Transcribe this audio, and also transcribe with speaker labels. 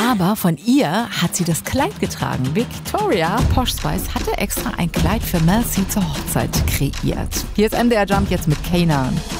Speaker 1: Aber von ihr hat sie das Kleid getragen. Victoria Posh Spice hatte extra ein Kleid für Mel C zur Hochzeit kreiert. Hier ist MDR Jump jetzt mit Kanan.